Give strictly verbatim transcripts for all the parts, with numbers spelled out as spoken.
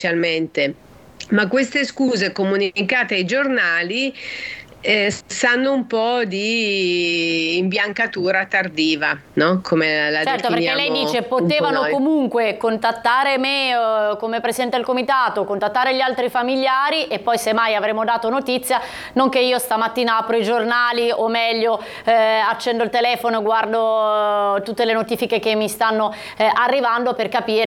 ufficialmente, ma queste scuse comunicate ai giornali eh, sanno un po' di imbiancatura tardiva, no? Come la Certo, perché lei definiamo dice un po' potevano noi. comunque contattare me eh, come presidente del comitato, contattare gli altri familiari e poi semmai avremmo dato notizia, non che io stamattina apro i giornali o meglio eh, accendo il telefono e guardo eh, tutte le notifiche che mi stanno eh, arrivando per capire.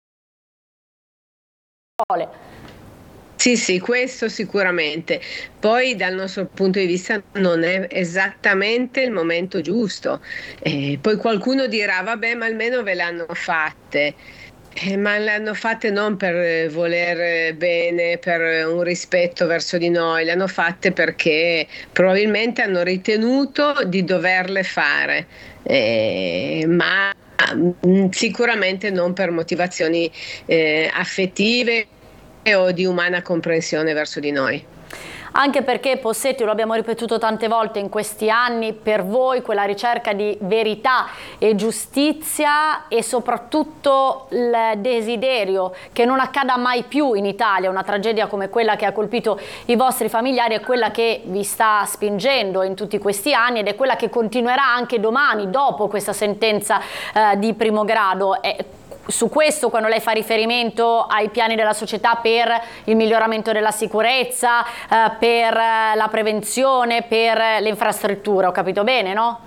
Sì, sì, questo sicuramente. Poi dal nostro punto di vista non è esattamente il momento giusto. Eh, poi qualcuno dirà, vabbè, ma almeno ve l'hanno fatte. Eh, ma le hanno fatte non per eh, voler eh, bene, per eh, un rispetto verso di noi, le hanno fatte perché probabilmente hanno ritenuto di doverle fare, Eh, ma mm, sicuramente non per motivazioni eh, affettive o di umana comprensione verso di noi. Anche perché Possetti, lo abbiamo ripetuto tante volte in questi anni, per voi quella ricerca di verità e giustizia e soprattutto il desiderio che non accada mai più in Italia una tragedia come quella che ha colpito i vostri familiari è quella che vi sta spingendo in tutti questi anni ed è quella che continuerà anche domani dopo questa sentenza eh, di primo grado. E su questo, quando lei fa riferimento ai piani della società per il miglioramento della sicurezza, eh, per la prevenzione, per le infrastrutture, ho capito bene, no?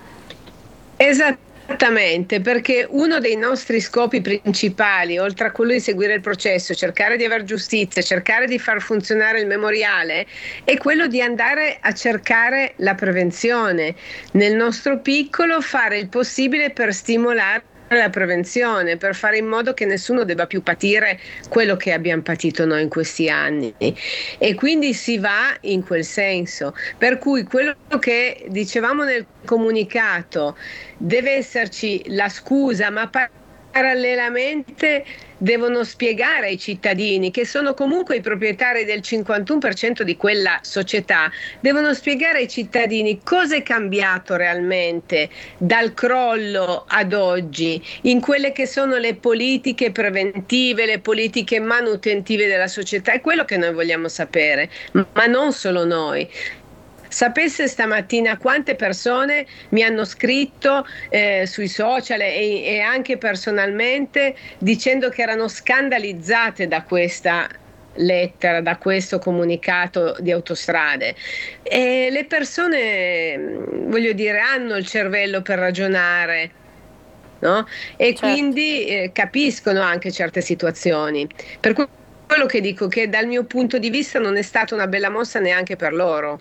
Esattamente, perché uno dei nostri scopi principali, oltre a quello di seguire il processo, cercare di aver giustizia, cercare di far funzionare il memoriale, è quello di andare a cercare la prevenzione. Nel nostro piccolo fare il possibile per stimolare la prevenzione, per fare in modo che nessuno debba più patire quello che abbiamo patito noi in questi anni. E quindi si va in quel senso. Per cui quello che dicevamo nel comunicato, deve esserci la scusa, ma parallelamente devono spiegare ai cittadini, che sono comunque i proprietari del cinquantuno per cento di quella società, devono spiegare ai cittadini cosa è cambiato realmente dal crollo ad oggi, in quelle che sono le politiche preventive, le politiche manutentive della società. È quello che noi vogliamo sapere, ma non solo noi. Sapesse stamattina quante persone mi hanno scritto eh, sui social e, e anche personalmente dicendo che erano scandalizzate da questa lettera, da questo comunicato di Autostrade. E le persone, voglio dire, hanno il cervello per ragionare, no? E Certo. quindi eh, capiscono anche certe situazioni. Per quello che dico che dal mio punto di vista non è stata una bella mossa neanche per loro.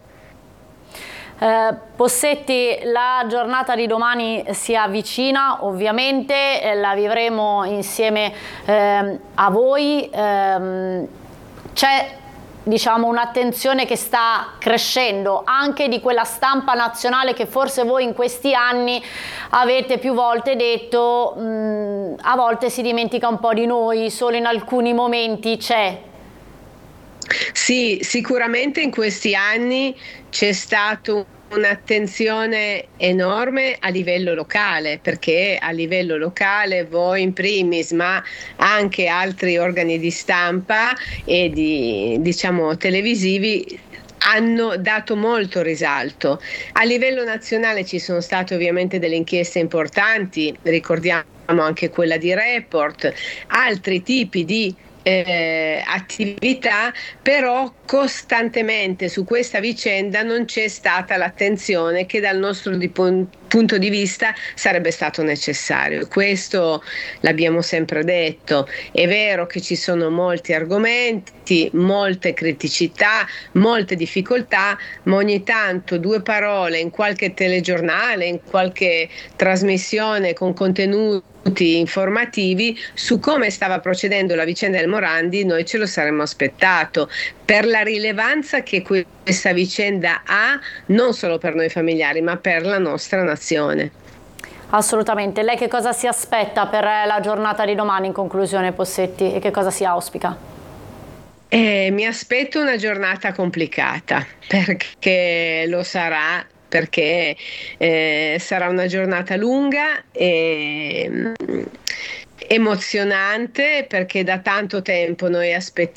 Eh, Possetti, la giornata di domani si avvicina, ovviamente eh, la vivremo insieme eh, a voi. Eh, c'è diciamo un'attenzione che sta crescendo anche di quella stampa nazionale che forse voi in questi anni avete più volte detto mh, a volte si dimentica un po' di noi, solo in alcuni momenti c'è. Sì, sicuramente in questi anni c'è stato un'attenzione enorme a livello locale, perché a livello locale voi in primis, ma anche altri organi di stampa e di, diciamo, televisivi hanno dato molto risalto. A livello nazionale ci sono state ovviamente delle inchieste importanti, ricordiamo anche quella di Report, altri tipi di eh, attività, però costantemente su questa vicenda non c'è stata l'attenzione che dal nostro di pon- punto di vista sarebbe stato necessario. Questo l'abbiamo sempre detto. È vero che ci sono molti argomenti, molte criticità, molte difficoltà, ma ogni tanto due parole in qualche telegiornale, in qualche trasmissione con contenuti informativi su come stava procedendo la vicenda del Morandi, noi ce lo saremmo aspettato per la rilevanza che questa vicenda ha non solo per noi familiari ma per la nostra nazione. Assolutamente. Lei che cosa si aspetta per la giornata di domani in conclusione, Possetti, e che cosa si auspica? Eh, mi aspetto una giornata complicata perché lo sarà, perché eh, sarà una giornata lunga e mm, emozionante, perché da tanto tempo noi aspettiamo